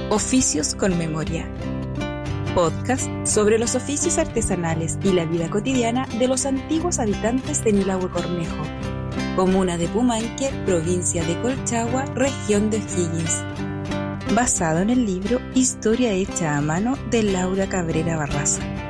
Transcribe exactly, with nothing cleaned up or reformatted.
Oficios con Memoria, podcast sobre los oficios artesanales y la vida cotidiana de los antiguos habitantes de Nilahue Cornejo, comuna de Pumanque, provincia de Colchagua, región de O'Higgins, basado en el libro Historia hecha a mano de Laura Cabrera Barraza.